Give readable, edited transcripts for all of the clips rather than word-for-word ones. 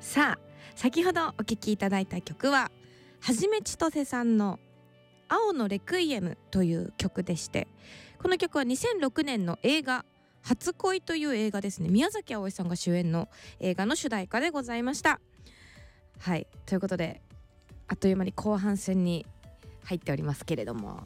さあ、先ほどお聴きいただいた曲ははじめちとせさんの青のレクイエムという曲でして、この曲は2006年の映画初恋という映画ですね。宮崎あおいさんが主演の映画の主題歌でございました。はい、ということであっという間に後半戦に入っておりますけれども、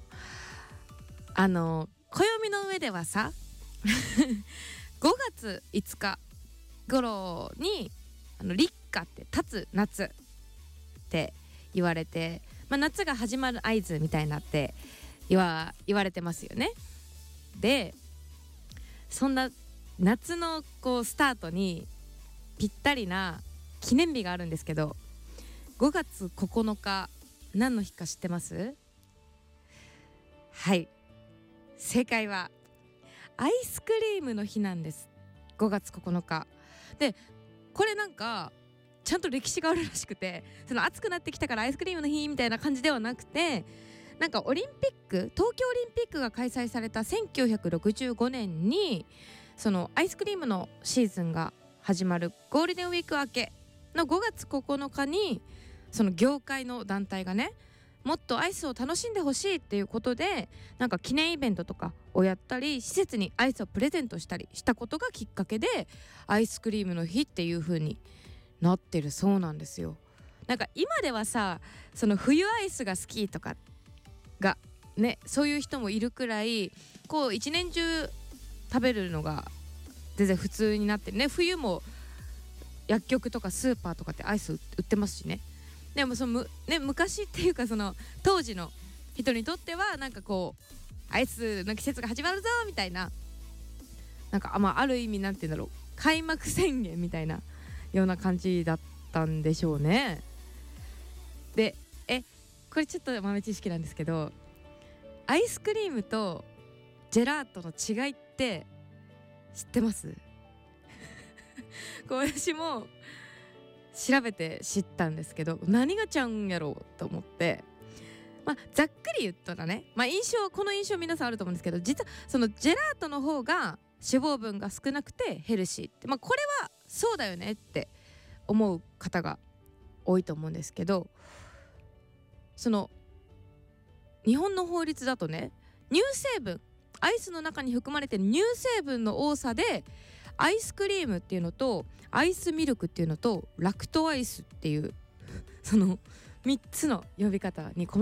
暦の上ではさ5月5日頃に立夏って立つ夏って言われて、夏が始まる合図みたいになって言われてますよね。で、そんな夏のスタートにぴったりな記念日があるんですけど、5月9日何の日か知ってます？はい、正解はアイスクリームの日なんです。5月9日で、これなんかちゃんと歴史があるらしくて、その暑くなってきたからアイスクリームの日みたいな感じではなくて、なんか東京オリンピックが開催された1965年にそのアイスクリームのシーズンが始まるゴールデンウィーク明けの5月9日に、その業界の団体がね、もっとアイスを楽しんでほしいっていうことで、なんか記念イベントとかをやったり、施設にアイスをプレゼントしたりしたことがきっかけでアイスクリームの日っていう風になってるそうなんですよ。なんか今ではさ、その冬アイスが好きとかがね、そういう人もいるくらい一年中食べるのが全然普通になってるね。冬も薬局とかスーパーとかってアイス売ってますしね。でも昔っていうか、その当時の人にとってはなんかアイスの季節が始まるぞみたいな、なんかある意味なんていうんだろう、開幕宣言みたいなような感じだったんでしょうね。で、これちょっと豆知識なんですけど、アイスクリームとジェラートの違いって知ってます？私も調べて知ったんですけど、何がちゃうんやろうと思って、ざっくり言ったらね、この印象皆さんあると思うんですけど、実はそのジェラートの方が脂肪分が少なくてヘルシーって、これはそうだよねって思う方が多いと思うんですけど、その日本の法律だとね、乳成分、アイスの中に含まれている乳成分の多さでアイスクリームっていうのとアイスミルクっていうのとラクトアイスっていうその3つの呼び方に